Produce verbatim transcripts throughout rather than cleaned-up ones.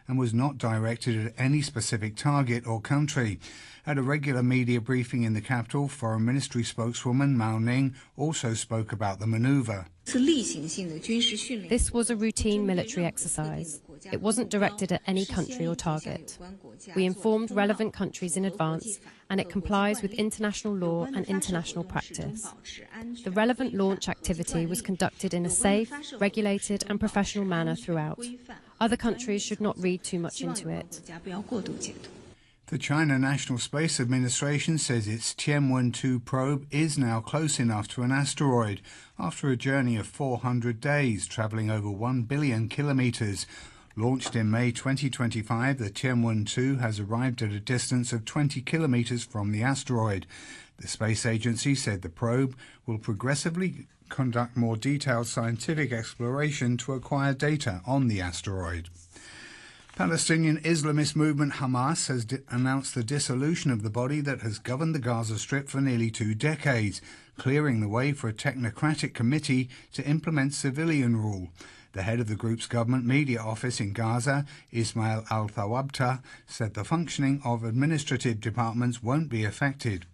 and was not directed at any specific target or country. At a regular media briefing in the capital, Foreign Ministry spokeswoman Mao Ning also spoke about the manoeuvre. This was a routine military exercise. It wasn't directed at any country or target. We informed relevant countries in advance, and it complies with international law and international practice. The relevant launch activity was conducted in a safe, regulated and professional manner throughout. Other countries should not read too much into it. The China National Space Administration says its Tianwen two probe is now close enough to an asteroid after a journey of four hundred days, travelling over one billion kilometres. Launched in May twenty twenty-five, the Tianwen two has arrived at a distance of twenty kilometres from the asteroid. The space agency said the probe will progressively conduct more detailed scientific exploration to acquire data on the asteroid. Palestinian Islamist movement Hamas has announced the dissolution of the body that has governed the Gaza Strip for nearly two decades, clearing the way for a technocratic committee to implement civilian rule. The head of the group's government media office in Gaza, Ismail al-Thawabta, said the functioning of administrative departments won't be affected.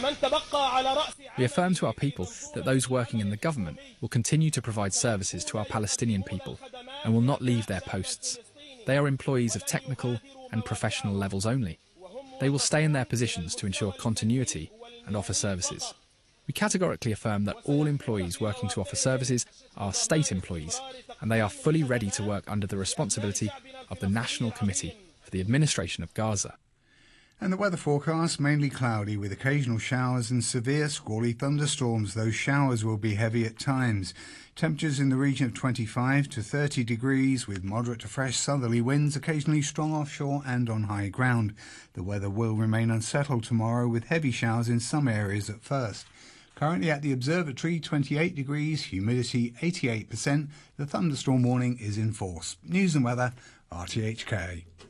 We affirm to our people that those working in the government will continue to provide services to our Palestinian people and will not leave their posts. They are employees of technical and professional levels only. They will stay in their positions to ensure continuity and offer services. We categorically affirm that all employees working to offer services are state employees, and they are fully ready to work under the responsibility of the National Committee for the Administration of Gaza. And the weather forecast, mainly cloudy with occasional showers and severe squally thunderstorms. Those showers will be heavy at times. Temperatures in the region of twenty-five to thirty degrees with moderate to fresh southerly winds, occasionally strong offshore and on high ground. The weather will remain unsettled tomorrow with heavy showers in some areas at first. Currently at the observatory, twenty-eight degrees, humidity eighty-eight percent. The thunderstorm warning is in force. News and weather, R T H K.